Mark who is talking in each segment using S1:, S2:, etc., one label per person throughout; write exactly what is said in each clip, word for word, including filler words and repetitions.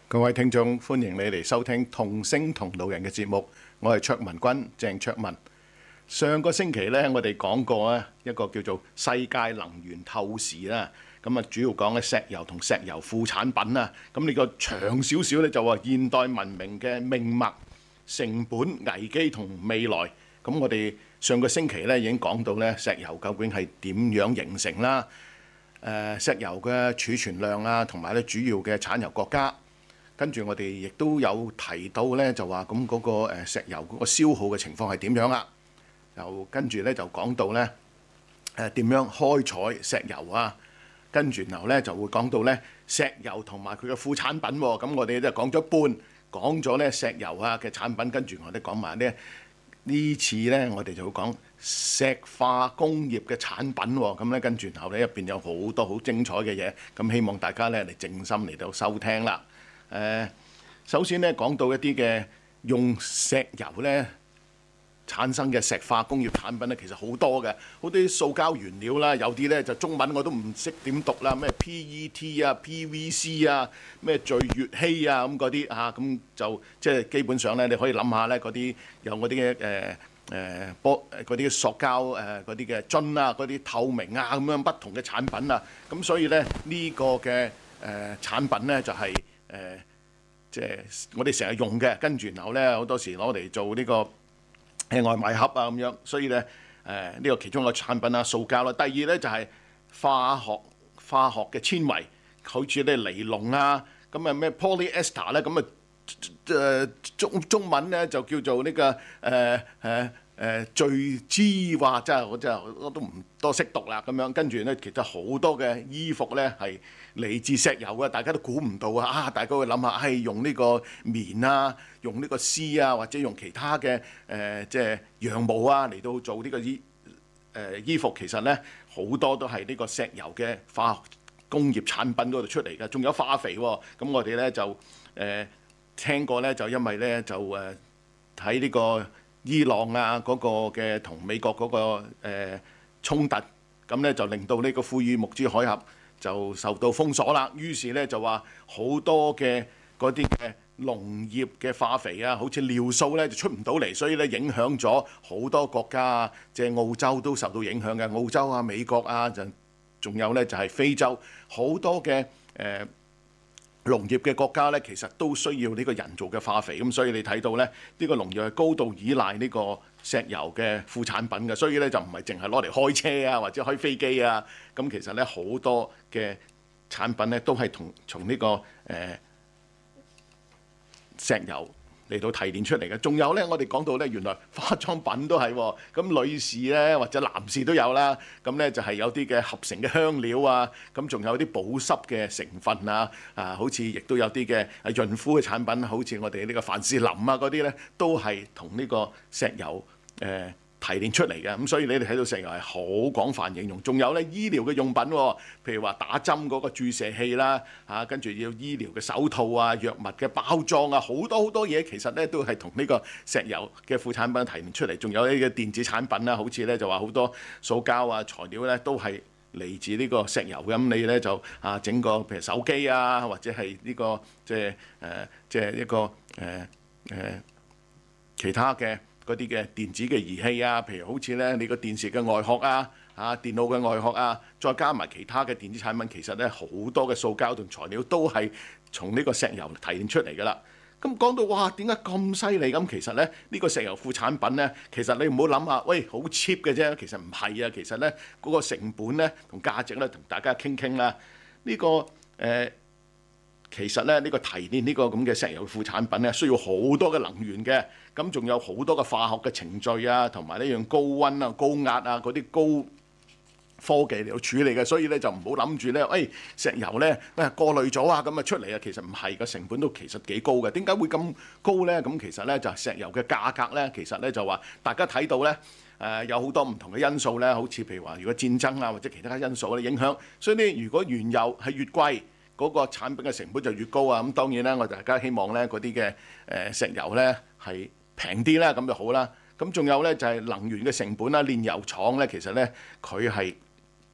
S1: 各位聽眾，歡迎你嚟收聽同聲同路人嘅節目，我係卓文君，鄭卓文。上個星期咧，我哋講過啊一個叫做世界能源透視啦，咁啊主要講嘅石油同石油副產品啊，咁呢個長少少咧就話現代文明嘅命脈、成本、危機同未來。咁我哋上個星期咧已經講到咧石油究竟係點樣形成啦，誒石油嘅儲存量啊，同埋咧主要嘅產油國家。跟住我哋亦都有提到咧，就話咁嗰個誒石油嗰個消耗嘅情況係點樣啦？又跟住咧就講到咧誒點樣開採石油啊？跟住然後咧就會講到咧石油同埋佢嘅副產品喎。咁我哋就講咗一半，講咗咧石油啊嘅產品，跟住我哋講埋咧呢次咧我哋就會講石化工業嘅產品喎。咁咧跟住然後咧入邊有好多好精彩嘅嘢，咁希望大家咧嚟靜心嚟到收聽啦。誒，首先咧講到一啲嘅用石油咧產生嘅石化工業產品咧，其實好多嘅，好啲塑膠原料啦，有啲咧就中文我都唔識點讀啦，咩 P E T 啊、P V C 啊、咩聚乙烯啊咁嗰啲啊，咁就即係基本上咧，你可以諗下咧嗰啲有嗰啲嘅誒誒波嗰啲塑膠誒嗰啲嘅樽啊、嗰啲透明啊咁樣不同嘅產品啊，咁所以咧呢個嘅誒產品咧就係誒，即係我哋成日用嘅，跟住然後咧好多時攞嚟做呢個誒外賣盒啊咁樣，所以咧誒呢個其中一個產品啦，塑膠啦。第二咧就係化學化學嘅纖維，好似咧尼龍啊，咁啊咩 polyester 咧，咁啊誒中中文咧就叫做呢個誒誒誒聚酯話，真係我真係我都唔多識讀啦咁樣。跟住咧其實好多嘅衣服咧係嚟自石油嘅，大家都估唔到啊！啊，大家會諗下，係、哎、用呢個棉啊，用呢個絲啊，或者用其他嘅誒、呃，即係羊毛啊嚟到做呢個衣誒、呃、衣服，其實咧好多都係呢個石油嘅化學工業產品嗰度出嚟嘅，仲有化肥喎、哦。咁我哋咧就誒、呃、聽過咧，就因為咧就誒喺呢個伊朗啊嗰、那個嘅同美國嗰、那個誒、呃、衝突，咁咧就令到呢個庫爾木茲海峽就受到封鎖啦，於是咧就話好多嘅嗰啲嘅農業嘅化肥啊，好似尿素咧就出唔到嚟，所以咧影響咗好多國家啊，即係澳洲都受到影響嘅，澳洲啊、美國啊，就仲有咧就係非洲好多嘅誒農業嘅國家咧，其實都需要呢個人造嘅化肥，咁所以你睇到咧呢個農業係高度依賴呢個石油嘅副產品嘅，所以咧就唔係淨係攞嚟開車啊或者開飛機啊，咁其實咧好多嘅產品咧都係同從呢個誒、呃、石油嚟到提煉出嚟嘅。仲有咧，我哋講到咧，原來化妝品都係喎，咁女士咧或者男士都有啦，咁咧就係有啲嘅合成嘅香料啊，咁仲有啲保濕嘅成分啊，啊好似亦都有啲嘅潤膚嘅產品，好似我哋呢個凡士林啊嗰啲咧，都係同呢個石油誒、呃、提煉出嚟嘅。咁所以你哋睇到石油係好廣泛應用，仲有咧醫療嘅用品喎、哦，譬如話打針嗰個注射器啦，嚇跟住要醫療嘅手套啊、藥物嘅包裝啊，好多好多嘢其實咧都係同呢個石油嘅副產品提煉出嚟。仲有呢個電子產品啦，好似咧就話好多塑膠啊材料咧都係嚟自呢個石油嘅。咁你咧就啊整個譬如手機啊，或者係呢、這個即係誒即係一個誒誒、呃呃、其他嘅嗰啲嘅電子嘅儀器啊，譬如好似咧你個電視嘅外殼啊、啊電腦嘅外殼啊，再加埋其他嘅電子產品，其實咧好多嘅塑膠同材料都係從呢個石油提煉出嚟㗎啦。咁講到哇，點解咁犀利？咁其實咧呢、呢個石油副產品咧，其實你唔好諗下，喂好 cheap 嘅啫，其實唔係啊，其實咧嗰、嗰個成本咧同價值咧，同大家傾傾啦。呢、呢個誒。呃其實咧，呢個提煉呢個咁嘅石油副產品咧，需要好多嘅能源嘅，咁仲有好多嘅化學嘅程序啊，同埋呢樣高溫啊、高壓啊嗰啲高科技嚟到處理嘅，所以咧就唔好諗住咧，誒石油咧誒過濾咗啊咁啊出嚟啊，其實唔係，個成本都其實幾高嘅。點解會咁高咧？咁其實咧就係石油嘅價格咧，其實咧就話大家睇到咧誒有好多唔同嘅因素咧，好似譬如話如果戰爭啊或者其他因素咧影響，所以咧如果原油係越貴，嗰個產品嘅成本就越高啊！咁當然啦，我大家希望咧嗰啲嘅誒石油咧係平啲啦，咁就好啦。咁仲有咧就係能源嘅成本啦，煉油廠咧其實咧佢係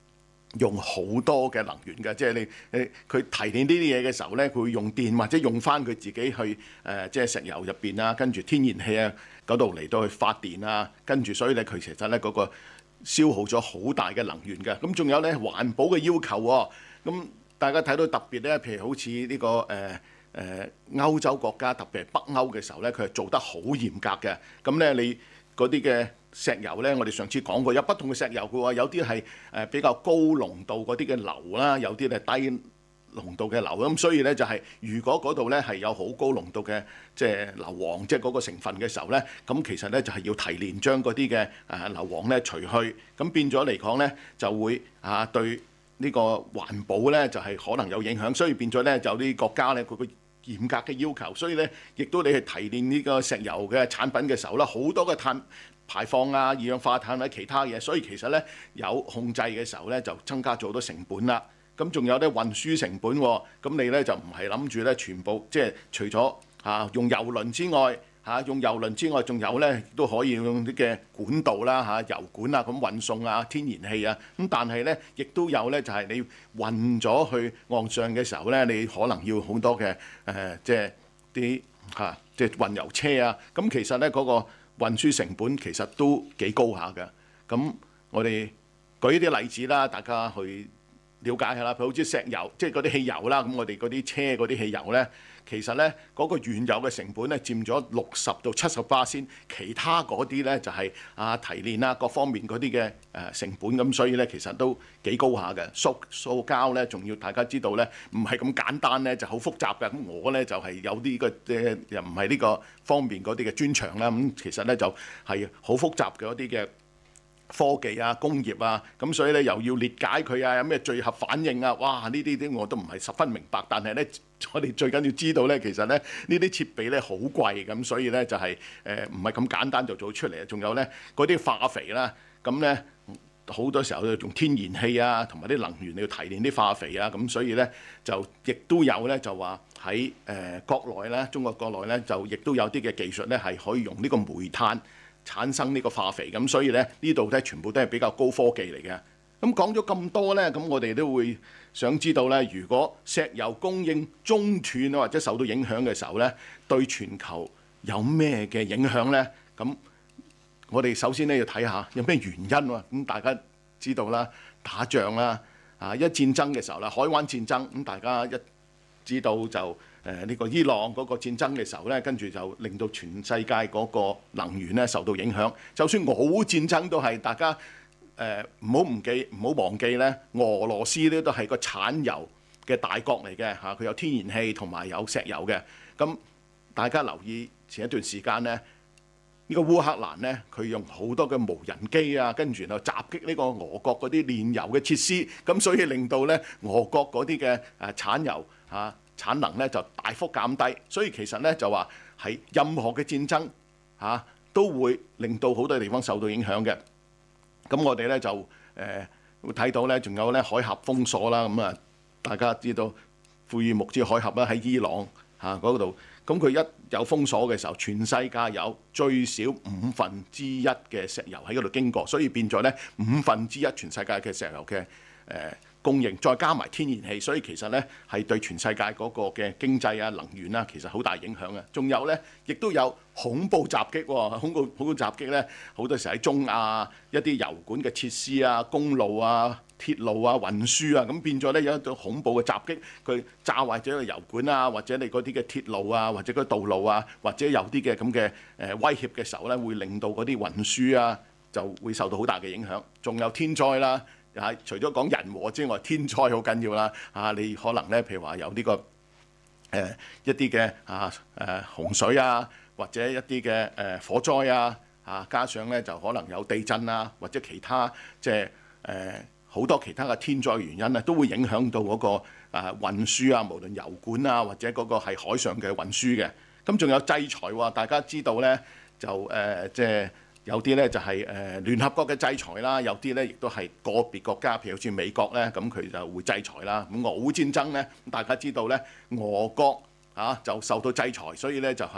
S1: 用好多嘅能源嘅，即係你誒佢提煉呢啲嘢嘅時候咧，佢會用電或者用翻佢自己去誒、呃，即係石油入邊啊，跟住天然氣啊嗰度嚟到去發電啊，跟住所以咧佢其實咧嗰、那個消耗咗好大嘅能源嘅。咁仲有咧環保嘅要求喎、哦，咁大家睇到特別咧，譬如好似呢、這個誒誒、呃呃、歐洲國家，特別係北歐嘅時候咧，佢係做得好嚴格嘅。咁咧你嗰啲嘅石油咧，我哋上次講過有不同嘅石油嘅喎，有啲係誒比較高濃度嗰啲嘅硫啦，有啲係低濃度嘅硫。咁所以咧就係、是、如果嗰度咧係有好高濃度嘅即係硫磺，即係嗰個成分嘅時候咧，咁其實咧就係、是、要提煉將嗰啲嘅誒硫磺咧除去，咁變咗嚟講咧就會啊對呢個環保咧就係、是、可能有影響，所以變咗咧就啲國家咧佢個嚴格嘅要求，所以咧亦都你去提煉呢個石油嘅產品嘅時候啦，好多嘅碳排放啊、二氧化碳或者其他嘢，所以其實咧有控制嘅時候咧就增加咗好多成本啦。咁仲有咧運輸成本喎，咁你咧就唔係諗住咧全部即係除咗啊用油輪之外嚇、啊、用油輪之外，仲有咧都可以用啲嘅管道啦嚇、啊、油管啊咁運送啊天然氣啊，咁但係咧亦都有咧就係、是、你運咗去岸上嘅時候咧，你可能要好多嘅誒、呃、即係啲嚇即係運油車啊，咁其實咧嗰、那個運輸成本其實都幾高下嘅。咁我哋舉啲例子啦，大家去了解下啦。譬如好似石油，即係嗰啲汽油啦。咁我哋嗰啲車嗰啲汽油咧，其實咧嗰個原油嘅成本咧佔咗六十到七十巴仙，其他嗰啲咧就係啊提煉啊各方面嗰啲嘅誒成本。咁所以咧其實都幾高下嘅。塑塑膠咧，仲要大家知道咧，唔係咁簡單咧，就好複雜嘅。咁我咧就係有啲嘅誒，又唔係呢個方面嗰啲嘅專長啦。咁其實咧就係好複雜嘅一啲嘅科技啊、工業啊，咁所以咧又要裂解佢啊，有咩聚合反應啊，哇！呢啲啲我都唔係十分明白，但係咧我哋最緊要知道咧，其實咧呢啲設備咧好貴，咁所以咧就係誒唔係咁簡單就做出嚟。仲有咧嗰啲化肥啦，咁咧好多時候都用天然氣啊，同埋啲能源嚟提煉啲化肥啊，咁所以咧就亦都有咧就話喺誒國內咧，中國國內咧就亦都有啲嘅技術咧係可以用呢個煤炭產生呢個化肥，咁所以咧呢度咧全部都係比較高科技嚟嘅。咁講咗咁多咧，咁我哋都會想知道咧，如果石油供應中斷或者受到影響嘅時候咧，對全球有咩嘅影響咧？咁我哋首先咧要睇下有咩原因喎。咁大家知道啦，打仗啦，啊一戰爭嘅時候啦，海灣戰爭，咁大家一知道就。誒呢、呃這個伊朗嗰個戰爭嘅時候咧，跟住就令到全世界嗰個能源咧受到影響。就算俄烏戰爭都係大家誒唔好唔記唔好忘記咧，俄羅斯咧都係個產油嘅大國嚟嘅嚇，佢有天然氣同埋有石油嘅。咁大家留意前一段時間咧，呢、這個烏克蘭咧佢用好多嘅無人機啊，跟住然後襲擊呢個俄國嗰啲煉油嘅設施，咁所以令到咧俄國嗰啲嘅誒產油嚇。啊產能咧就大幅減低，所以其實咧就話係任何嘅戰爭嚇、啊、都會令到好多地方受到影響嘅。咁我哋咧就誒、呃、會睇到咧，仲有咧海峽封鎖啦。咁啊，大家知道庫爾木茲海峽啦喺伊朗嚇嗰度，咁、啊、佢一有封鎖嘅時候，全世界有最少五分之一嘅石油喺嗰度經過，所以變咗咧五分之一全世界嘅石油嘅誒。呃供應再加埋天然氣，所以其實咧係對全世界嗰個嘅經濟啊、能源啊，其實好大影響嘅。仲有咧，亦都有恐怖襲擊喎，恐怖恐怖襲擊咧，好多時喺中亞一啲油管嘅設施啊、公路啊、鐵路啊、運輸啊，咁變咗咧有一種恐怖嘅襲擊，佢炸壞咗個油管啊，或者你嗰啲嘅鐵路啊，或者嗰啲道路啊，或者有啲嘅咁嘅誒威脅嘅時候咧，會令到嗰啲運輸啊就會受到好大嘅影響。仲有天災啦。啊！除咗講人禍之外，天災好緊要啦！啊，你可能咧，譬如話有呢、這個誒、呃、一啲嘅啊誒、呃、洪水啊，或者一啲嘅誒火災啊，啊加上咧就可能有地震啊，或者其他即係誒好多其他嘅天災原因咧，都會影響到嗰、那個啊運輸啊，無論油管啊，或者嗰個係海上嘅運輸嘅。咁仲有制裁喎、啊，大家知道咧就誒、呃、即係。有啲咧就係誒聯合國嘅制裁啦，有啲咧亦都係個別國家，譬如好似美國咧，咁佢就會制裁啦。咁俄烏戰爭咧，大家知道咧，俄國啊就受到制裁，所以咧就係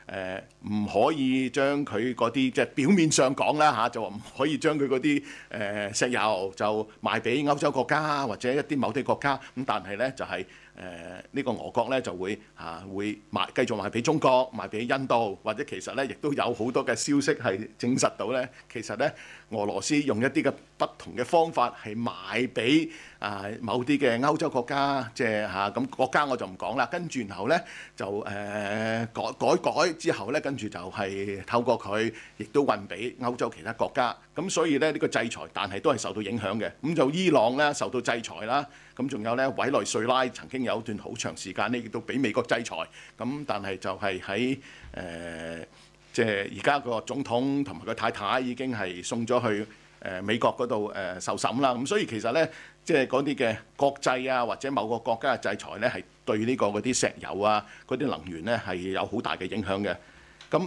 S1: 誒唔可以將佢嗰啲即係表面上講啦嚇，就話唔可以將佢嗰啲誒石油就賣俾歐洲國家或者一啲某啲國家，咁但係咧就係誒呢個俄國咧就會嚇會賣繼續賣俾中國、賣俾印度，或者其實咧亦都有好多嘅消息係證實到咧，其實咧俄羅斯用一啲嘅不同嘅方法係賣俾啊某啲嘅歐洲國家，即係嚇咁國家我就唔講啦。跟住然後咧就誒、呃、改改改之後咧，跟住就係透過佢，亦都運俾歐洲其他國家。咁所以咧呢、呢個制裁，但係都係受到影響嘅。咁就伊朗咧受到制裁啦。咁仲有咧委內瑞拉曾經有一段好長時間呢，亦都俾美國制裁。咁但係就係喺誒即係而家個總統同埋個太太已經係送咗去誒美國嗰度誒受審啦。咁所以其實咧，即係嗰啲嘅國際啊，或者某個國家嘅制裁咧，係對呢個嗰啲石油啊、嗰啲能源咧係有好大嘅影響嘅。咁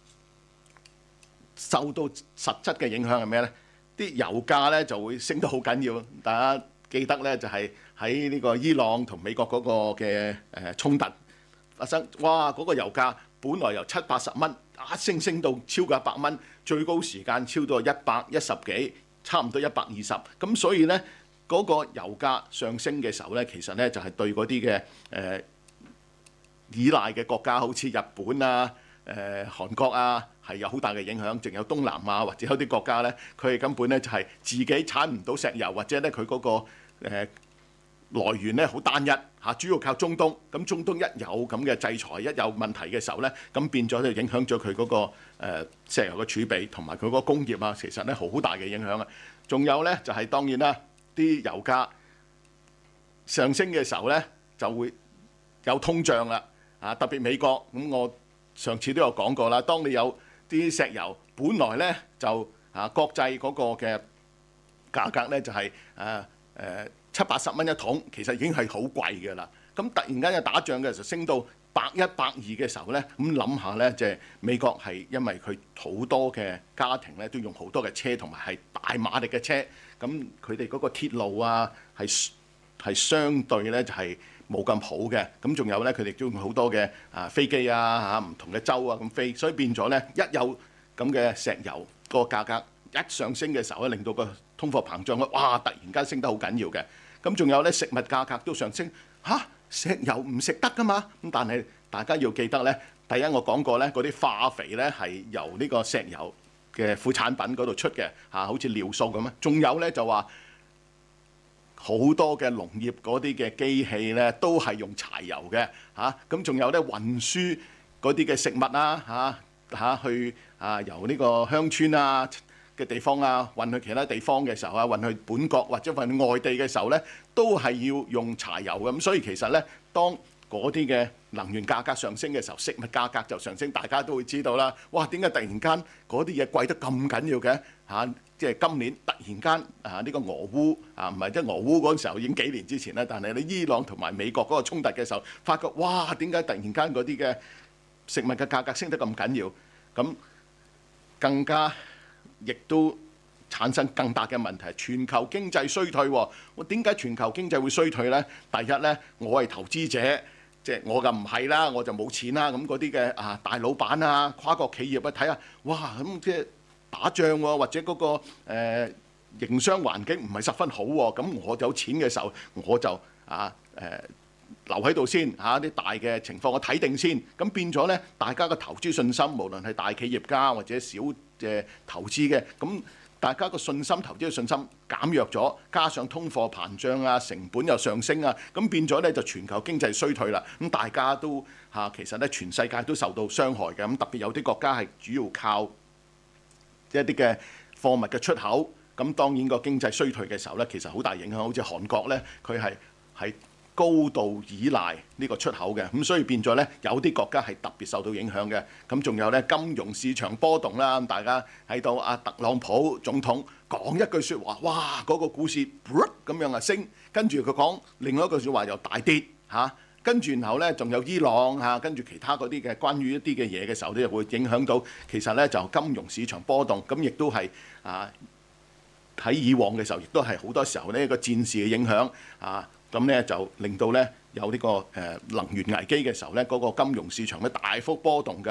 S1: 受到實質嘅影響係咩咧？啲油價咧就會升得好緊要。大家記得咧，就係喺呢個伊朗同美國嗰個嘅誒衝突發生，哇！嗰個油價本來由七八十蚊一升升到超過一百蚊，最高時間超到一百一十幾，差唔多一百二十。咁所以咧，嗰個油價上升嘅時候咧，其實咧就係對嗰啲嘅誒依賴嘅國家，好似日本啊、誒韓國啊，係有好大嘅影響。仲有東南亞或者有啲國家咧，佢哋根本咧就係自己產唔到石油，或者咧佢嗰個誒來源咧好單一嚇，主要靠中東。咁中東一有咁嘅制裁，一有問題嘅時候咧，咁變咗就影響咗佢嗰個誒石油嘅儲備同埋佢嗰個工業啊，其實咧好大嘅影響啊。仲有咧就係當然啦，啲油價上升嘅時候咧就會有通脹啦啊！特別美國咁，我上次都有講過啦。當你有啲石油，本來咧就啊國際嗰個嘅價格咧就係誒誒七八十蚊一桶，其實已經係好貴嘅啦。咁突然間一打仗嘅時候升到百一百二嘅時候咧，咁諗下咧，即係美國係因為佢好多嘅家庭咧都用好多嘅車，同埋係大馬力嘅車，咁佢哋嗰個鐵路啊係係相對咧就係冇咁好嘅。咁仲有咧，佢哋都用好多嘅啊飛機啊嚇唔同嘅州啊咁飛，所以變咗咧一有咁嘅石油個價格一上升嘅時候咧，令到個通貨膨脹咧，哇！突然間升得好緊要嘅。咁仲有咧，食物價格都上升嚇，石油唔食得噶嘛。咁但係大家要記得咧，第一我講過咧，嗰啲化肥咧係由呢個石油嘅副產品嗰度出嘅嚇，好似尿素咁啊。仲有咧就話好多嘅農業嗰啲嘅機器咧都係用柴油嘅嚇。咁仲有咧運輸嗰啲嘅食物啊嚇嚇去啊由呢個鄉村啊嘅地方啊，運去其他地方嘅時候啊，運去本國或者運去外地嘅時候咧，都係要用柴油嘅。咁所以其實咧，當嗰啲嘅能源價格上升嘅時候，食物價格就上升，大家都會知道啦。哇！點解突然間嗰啲嘢貴得咁緊要嘅嚇？即係今年突然間啊，呢個俄烏啊，唔係即係俄烏嗰陣時候已經幾年之前啦。但係你伊朗同埋美國嗰個衝突嘅時候，發覺哇！點解突然間嗰啲嘅食物嘅價格升得咁緊要？咁更加亦都產生更大嘅問題，全球經濟衰退喎。我點解全球經濟會衰退呢？第一呢，我係投資者，即係我就唔係啦，我就冇錢啦。咁嗰啲嘅啊大老闆啊、跨國企業啊，睇下，哇咁即係打仗喎，或者嗰個誒營商環境唔係十分好喎。咁我有錢嘅時候，我就啊誒留喺度先嚇，啲大嘅情況我睇定先。咁變咗呢，大家嘅投資信心，無論係大企業家或者小嘅投資嘅，咁大家個信心、投資嘅信心減弱咗，加上通貨膨脹啊、成本又上升啊，咁變咗咧就全球經濟衰退啦。咁大家都嚇、啊，其實咧全世界都受到傷害嘅。咁特別有啲國家係主要靠一啲嘅貨物嘅出口，咁當然個經濟衰退嘅時候咧，其實好大影響。好似韓國咧，佢係係高度依賴呢個出口嘅，咁所以變咗咧，有啲國家係特別受到影響嘅。咁仲有咧，金融市場波動啦，大家喺度阿特朗普總統講一句説話，哇！嗰個股市咁樣啊升，跟住佢講另外一句説話又大跌嚇，跟住然後咧仲有伊朗嚇，跟住其他嗰啲嘅關於一啲嘅嘢嘅時候咧，會影響到其實咧就金融市場波動，咁亦都係啊喺以往嘅時候，亦都係好多時候呢一個戰事嘅影響啊。咁咧就令到咧有呢個誒能源危機嘅時候咧，嗰個金融市場咧大幅波動嘅。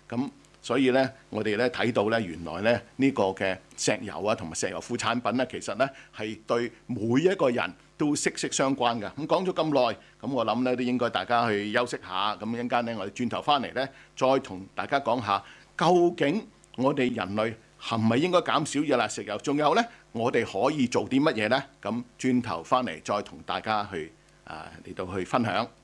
S1: 咁所以咧，我哋咧睇到咧，原來咧呢個嘅石油啊，同埋石油副產品咧，其實咧係對每一個人都息息相關嘅。咁講咗咁耐，咁我諗咧都應該大家去休息下。咁一陣間咧，我哋轉頭翻嚟咧，再同大家講下究竟我哋人類係咪應該減少依賴石油？仲有咧，我哋可以做啲乜嘢咧？咁轉頭翻嚟再同大家去啊嚟到去分享。